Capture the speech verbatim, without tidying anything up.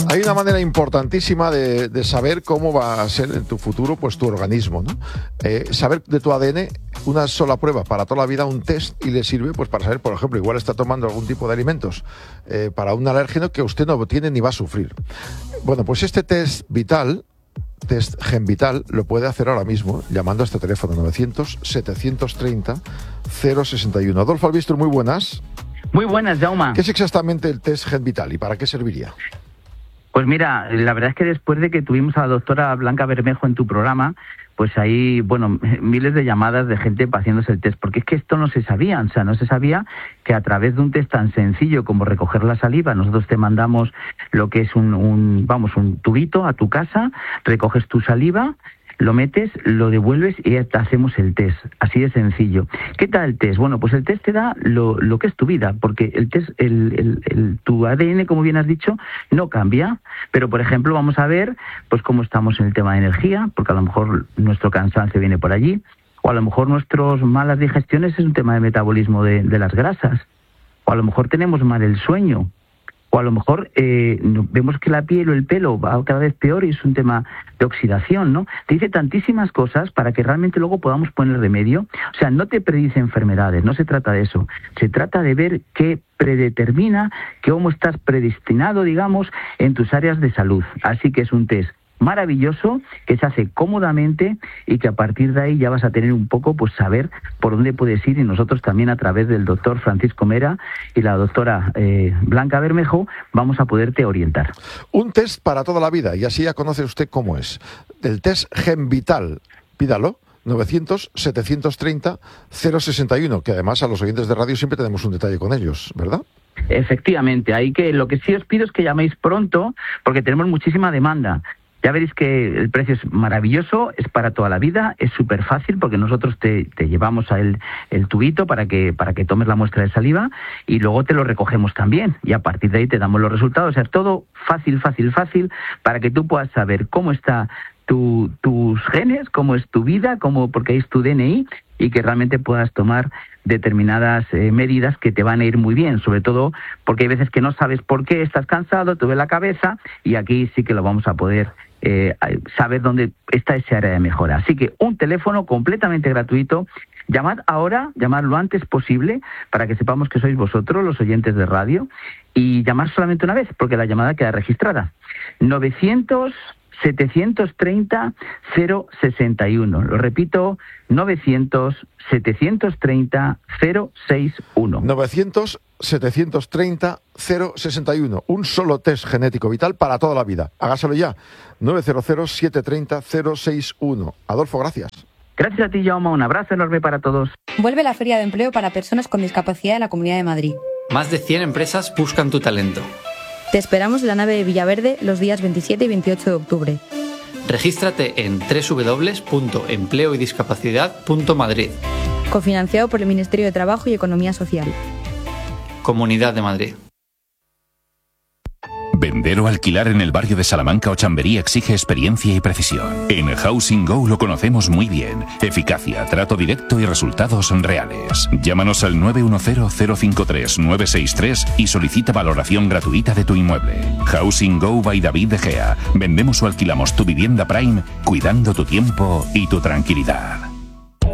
Hay una manera importantísima de, de saber cómo va a ser en tu futuro pues tu organismo, ¿no? Eh, saber de tu A D N, una sola prueba para toda la vida, un test, y le sirve pues para saber, por ejemplo, igual está tomando algún tipo de alimentos eh, para un alérgeno que usted no tiene ni va a sufrir. Bueno, pues este test vital, test Gen Vital, lo puede hacer ahora mismo llamando a este teléfono novecientos, setecientos treinta, cero sesenta y uno. Adolfo Albistur, muy buenas. Muy buenas, Jaume. ¿Qué es exactamente el test Gen Vital y para qué serviría? Pues mira, la verdad es que después de que tuvimos a la doctora Blanca Bermejo en tu programa, pues hay, bueno, miles de llamadas de gente haciéndose el test, porque es que esto no se sabía, o sea, no se sabía que a través de un test tan sencillo como recoger la saliva, nosotros te mandamos lo que es un, un vamos, un tubito a tu casa, recoges tu saliva, lo metes, lo devuelves y ya te hacemos el test. Así de sencillo. ¿Qué tal el test? Bueno, pues el test te da lo, lo que es tu vida, porque el test, el, el, el, tu A D N, como bien has dicho, no cambia. Pero, por ejemplo, vamos a ver pues cómo estamos en el tema de energía, porque a lo mejor nuestro cansancio viene por allí, o a lo mejor nuestras malas digestiones es un tema de metabolismo de, de las grasas, o a lo mejor tenemos mal el sueño, o a lo mejor eh, vemos que la piel o el pelo va cada vez peor y es un tema de oxidación, ¿no? Te dice tantísimas cosas para que realmente luego podamos poner remedio. O sea, no te predice enfermedades, no se trata de eso. Se trata de ver qué predetermina, cómo estás predestinado, digamos, en tus áreas de salud. Así que es un test maravilloso, que se hace cómodamente y que a partir de ahí ya vas a tener un poco, pues saber por dónde puedes ir, y nosotros también a través del doctor Francisco Mera y la doctora eh, Blanca Bermejo vamos a poderte orientar. Un test para toda la vida, y así ya conoce usted cómo es. El test Gen Vital, pídalo, novecientos, setecientos treinta, cero sesenta y uno, que además a los oyentes de radio siempre tenemos un detalle con ellos, ¿verdad? Efectivamente, ahí que lo que sí os pido es que llaméis pronto, porque tenemos muchísima demanda. Ya veréis que el precio es maravilloso, es para toda la vida, es súper fácil porque nosotros te, te llevamos a el, el tubito para que para que tomes la muestra de saliva y luego te lo recogemos también y a partir de ahí te damos los resultados. O sea, es todo fácil, fácil, fácil para que tú puedas saber cómo está tu, tus genes, cómo es tu vida, cómo, porque es tu D N I, y que realmente puedas tomar determinadas eh, medidas que te van a ir muy bien, sobre todo porque hay veces que no sabes por qué estás cansado, te duele la cabeza, y aquí sí que lo vamos a poder Eh, saber dónde está ese área de mejora. Así que un teléfono completamente gratuito. Llamad ahora, llamad lo antes posible para que sepamos que sois vosotros, los oyentes de radio, y llamar solamente una vez, porque la llamada queda registrada. novecientos, setecientos treinta, cero sesenta y uno. Lo repito, novecientos, setecientos treinta, cero sesenta y uno. novecientos, setecientos treinta, cero sesenta y uno. Un solo test genético vital para toda la vida. Hágaselo ya. nueve cero cero, siete tres cero, cero seis uno. Adolfo, gracias. Gracias a ti, Jaume. Un abrazo enorme para todos. Vuelve la Feria de Empleo para Personas con Discapacidad de la Comunidad de Madrid. Más de cien empresas buscan tu talento. Te esperamos en la nave de Villaverde los días veintisiete y veintiocho de octubre. Regístrate en doble u doble u doble u punto empleo y discapacidad punto madrid. Cofinanciado por el Ministerio de Trabajo y Economía Social. Comunidad de Madrid. Vender o alquilar en el barrio de Salamanca o Chamberí exige experiencia y precisión. En Housing Go lo conocemos muy bien. Eficacia, trato directo y resultados reales. Llámanos al nueve uno cero, cero cinco tres, nueve seis tres y solicita valoración gratuita de tu inmueble. Housing Go by David De Gea. Vendemos o alquilamos tu vivienda Prime cuidando tu tiempo y tu tranquilidad.